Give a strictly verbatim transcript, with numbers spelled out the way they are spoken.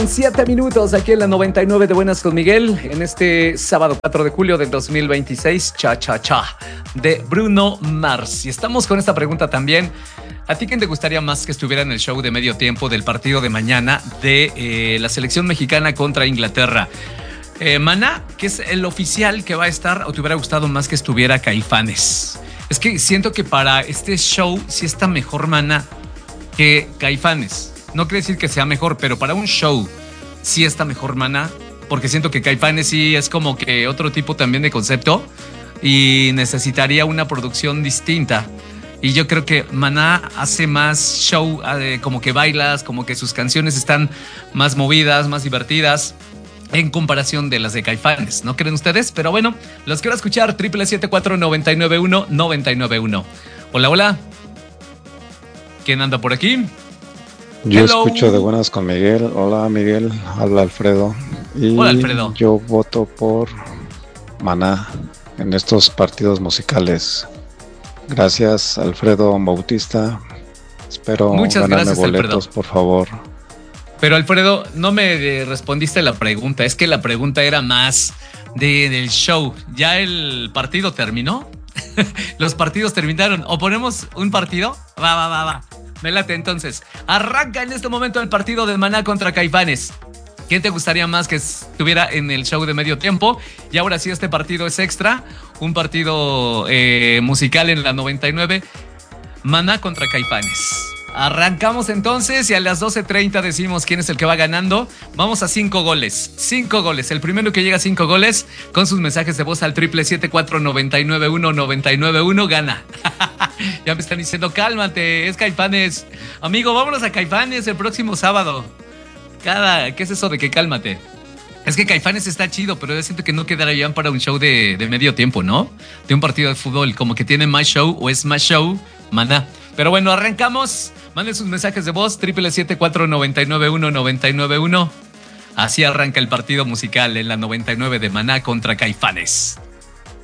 Siete minutos aquí en la noventa y nueve de Buenas con Miguel, en este sábado cuatro de julio del dos mil veintiséis, Cha Cha Cha, de Bruno Mars. Y estamos con esta pregunta también. ¿A ti quién te gustaría más que estuviera en el show de medio tiempo del partido de mañana de eh, la selección mexicana contra Inglaterra? Eh, Maná, que es el oficial que va a estar, o te hubiera gustado más que estuviera Caifanes? Es que siento que para este show sí está mejor Maná que Caifanes. No quiere decir que sea mejor, pero para un show sí está mejor Maná, porque siento que Caifanes sí es como que otro tipo también de concepto y necesitaría una producción distinta. Y yo creo que Maná hace más show, eh, como que bailas, como que sus canciones están más movidas, más divertidas en comparación de las de Caifanes. ¿No creen ustedes? Pero bueno, los quiero escuchar. Triple siete cuatro nueve nueve uno nueve nueve uno. Hola, hola. ¿Quién anda por aquí? Yo Hello. Escucho de Buenas con Miguel. Hola Miguel, habla Alfredo. Y Hola Alfredo. Yo voto por Maná en estos partidos musicales. Gracias Alfredo Bautista. Espero Muchas ganarme gracias, boletos, Alfredo. por favor. Pero Alfredo, no me respondiste la pregunta. Es que la pregunta era más de, del show. ¿Ya el partido terminó? Los partidos terminaron. ¿O ponemos un partido? Va, va, va, va. Me late entonces. Arranca en este momento el partido de Maná contra Caifanes. ¿Quién te gustaría más que estuviera en el show de medio tiempo? Y ahora sí, este partido es extra. Un partido eh, musical en la noventa y nueve. Maná contra Caifanes. Arrancamos entonces y a las doce treinta decimos quién es el que va ganando. Vamos a cinco goles. Cinco goles. El primero que llega a cinco goles con sus mensajes de voz al triple siete cuatro nueve nueve uno nueve nueve uno gana. Ya me están diciendo, cálmate, es Caifanes. Amigo, vámonos a Caifanes el próximo sábado. Cada, ¿qué es eso de que cálmate? Es que Caifanes está chido, pero yo siento que no quedará bien para un show de, de medio tiempo, ¿no? De un partido de fútbol, como que tiene más show o es más show, Maná. Pero bueno, arrancamos. Manden sus mensajes de voz, triple siete cuatro nueve nueve uno nueve nueve uno. Así arranca el partido musical en la noventa y nueve de Maná contra Caifanes.